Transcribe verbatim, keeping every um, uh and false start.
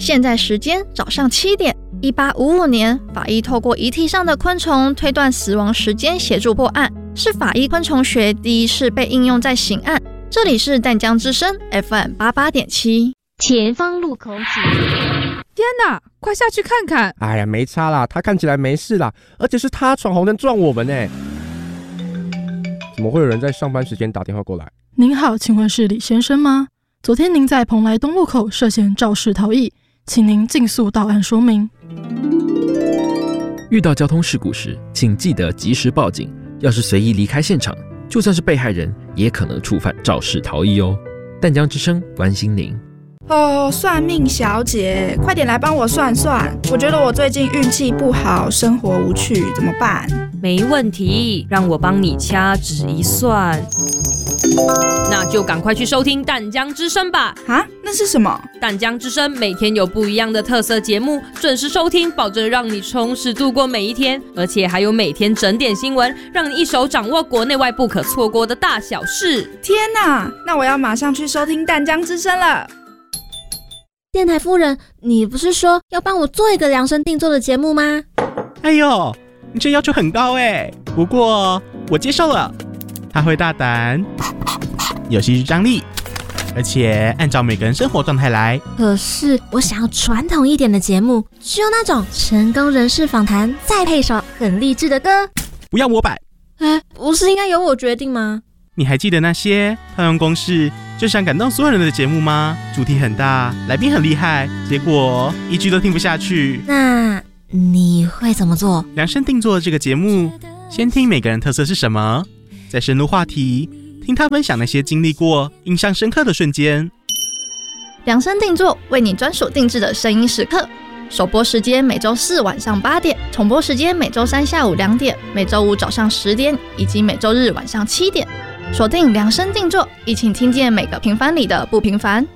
现在时间早上七点。一八五五年，法医透过遗体上的昆虫推断死亡时间，协助破案，是法医昆虫学第一次被应用在刑案。这里是淡江之声 F M 八八点七。 前方路口指。 天哪，快下去看看！ 哎呀，没差啦，他看起来没事啦，而且是他闯红灯撞我们呢。怎么会有人在上班时间打电话过来？ 您好，请问是李先生吗？昨天您在蓬莱东路口涉嫌肇事逃逸，请您尽速到案说明。 遇到交通事故时，请记得及时报警。要是随意离开现场，就算是被害人，也可能触犯肇事逃逸哦。淡江之声关心您。 哦，算命小姐，快点来帮我算算。我觉得我最近运气不好，生活无趣，怎么办？ 没问题，让我帮你掐指一算。那就赶快去收听淡江之声吧。 啊，那是什么？ 淡江之声每天有不一样的特色节目，准时收听，保证让你充实度过每一天。而且还有每天整点新闻，让你一手掌握国内外不可错过的大小事。 天哪，那我要马上去收听淡江之声了。 电台夫人，你不是说要帮我做一个量身定做的节目吗？ 哎呦，你这要求很高哎，不过我接受了。他会大胆，有戏剧张力，而且按照每个人生活状态来。 可是我想要传统一点的节目，就那种成功人士访谈，再配首很励志的歌。 不要模板。 哎，不是应该由我决定吗？ 你还记得那些套用公式就想感动所有人的节目吗？主题很大，来宾很厉害，结果一句都听不下去。 那你会怎么做？ 量身定做这个节目，先听每个人特色是什么，再深入话题，听他分享那些经历过印象深刻的瞬间。 量身定做，为你专属定制的声音时刻。首播时间每周四晚上八点，重播时间每周三下午两点，每周五早上十点，以及每周日晚上七点。锁定量身定做，一起听见每个平凡里的不平凡。